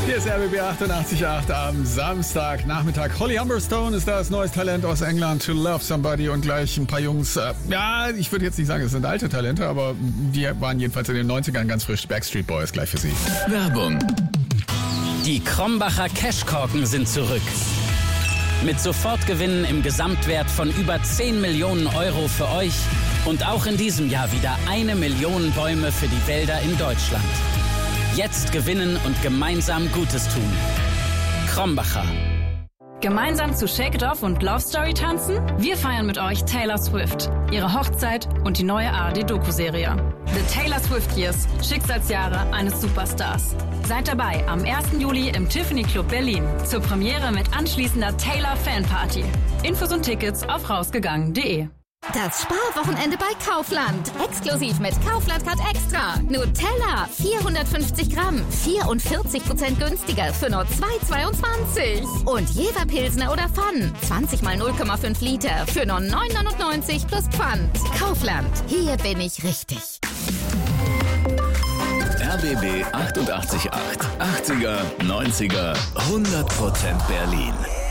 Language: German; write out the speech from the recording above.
Hier ist RBB 88.8 am Samstagnachmittag. Holly Humberstone ist das neues Talent aus England, To Love Somebody, und gleich ein paar Jungs, ich würde jetzt nicht sagen, es sind alte Talente, aber die waren jedenfalls in den 90ern ganz frisch. Backstreet Boys gleich für Sie. Werbung. Die Krombacher Cashkorken sind zurück. Mit Sofortgewinnen im Gesamtwert von über 10 Millionen Euro für euch und auch in diesem Jahr wieder 1 Million Bäume für die Wälder in Deutschland. Jetzt gewinnen und gemeinsam Gutes tun. Krombacher. Gemeinsam zu Shake It Off und Love Story tanzen? Wir feiern mit euch Taylor Swift, ihre Hochzeit und die neue ARD-Doku-Serie. The Taylor Swift Years, Schicksalsjahre eines Superstars. Seid dabei am 1. Juli im Tiffany Club Berlin zur Premiere mit anschließender Taylor Fanparty. Infos und Tickets auf rausgegangen.de. Das Sparwochenende bei Kaufland. Exklusiv mit Kaufland Card Extra. Nutella, 450 Gramm, 44% günstiger für nur 2,22. Und Jever Pilsner oder Pfann, 20 mal 0,5 Liter für nur 9,99 plus Pfand. Kaufland, hier bin ich richtig. RBB 88.8. 80er, 90er, 100% Berlin.